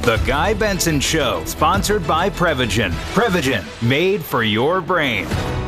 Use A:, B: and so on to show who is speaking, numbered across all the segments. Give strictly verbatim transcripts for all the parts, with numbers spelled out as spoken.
A: The Guy Benson Show, sponsored by Prevagen. Prevagen, made for your brain.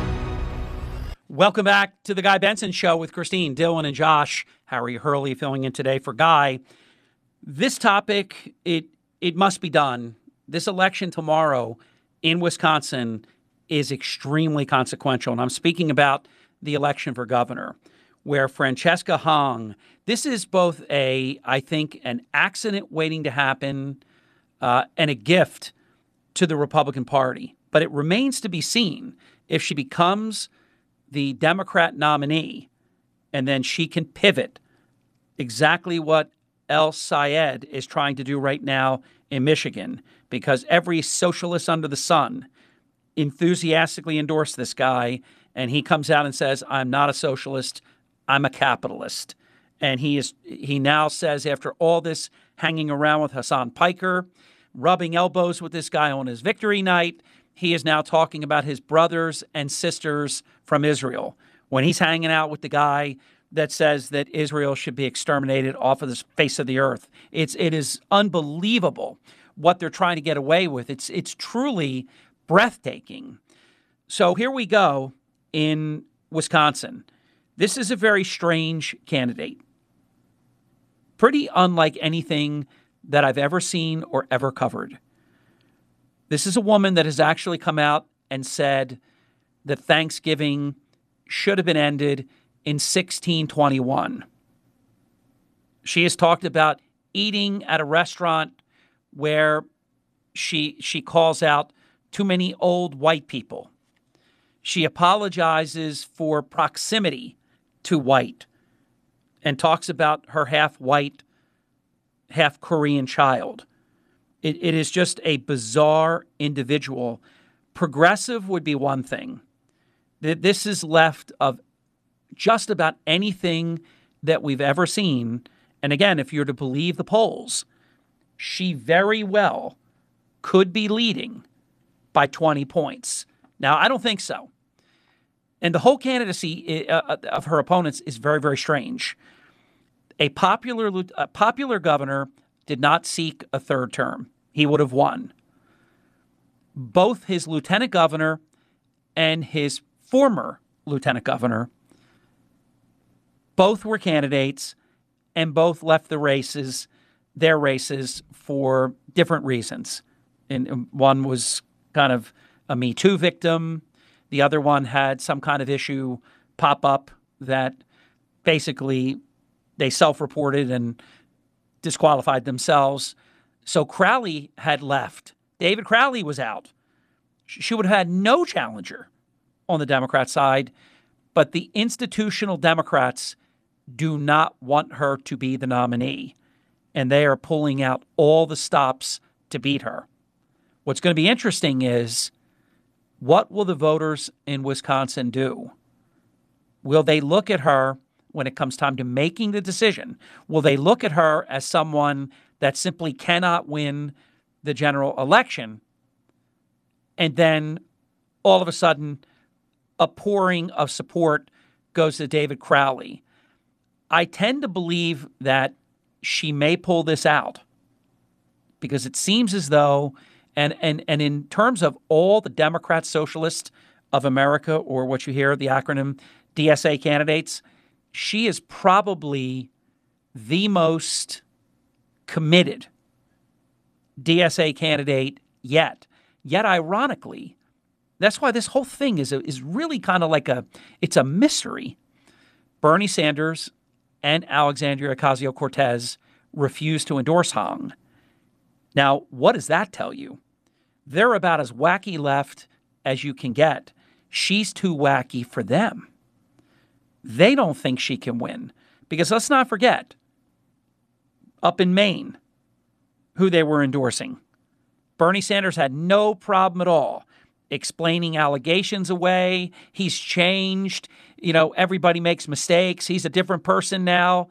B: Welcome back to The Guy Benson Show with Christine, Dylan, and Josh. Harry Hurley filling in today for Guy. This topic, it it must be done. This election tomorrow in Wisconsin is extremely consequential. And I'm speaking about the election for governor, where Francesca Hong, this is both a, I think, an accident waiting to happen uh, and a gift to the Republican Party. But it remains to be seen if she becomes the Democrat nominee and then she can pivot exactly what El Sayed is trying to do right now in Michigan, because every socialist under the sun enthusiastically endorsed this guy, and he comes out and says, I'm not a socialist, I'm a capitalist. And he is he now says, after all this hanging around with Hassan Piker, rubbing elbows with this guy on his victory night, he is now talking about his brothers and sisters from Israel when he's hanging out with the guy that says that Israel should be exterminated off of the face of the earth. It's it is unbelievable what they're trying to get away with. It's it's truly breathtaking. So here we go in Wisconsin. This is a very strange candidate. Pretty unlike anything that I've ever seen or ever covered. This is a woman that has actually come out and said that Thanksgiving should have been ended in sixteen twenty-one. She has talked about eating at a restaurant where she she calls out too many old white people. She apologizes for proximity to white and talks about her half-white, half-Korean child. It, it is just a bizarre individual. Progressive would be one thing. This is left of just about anything that we've ever seen. And again, if you're to believe the polls, she very well could be leading by twenty points. Now, I don't think so. And the whole candidacy of her opponents is very, very strange. A popular, a popular governor did not seek a third term. He would have won. Both his lieutenant governor and his former lieutenant governor, both were candidates and both left the races, their races, for different reasons. And one was kind of a Me Too victim. The other one had some kind of issue pop up that basically they self-reported and disqualified themselves. So Crowley had left. David Crowley was out. She would have had no challenger on the Democrat side, but the institutional Democrats do not want her to be the nominee, and they are pulling out all the stops to beat her. What's going to be interesting is, what will the voters in Wisconsin do? Will they look at her when it comes time to making the decision? Will they look at her as someone that simply cannot win the general election, and then all of a sudden a pouring of support goes to David Crowley? I tend to believe that she may pull this out, because it seems as though, and and and in terms of all the Democrat Socialists of America, or what you hear, the acronym D S A candidates, she is probably the most committed D S A candidate yet. Yet, ironically, that's why this whole thing is a, is really kind of like a, it's a mystery. Bernie Sanders and Alexandria Ocasio-Cortez refused to endorse Hong. Now, what does that tell you? They're about as wacky left as you can get. She's too wacky for them. They don't think she can win. Because let's not forget, up in Maine, who they were endorsing. Bernie Sanders had no problem at all explaining allegations away. He's changed. You know, everybody makes mistakes. He's a different person now.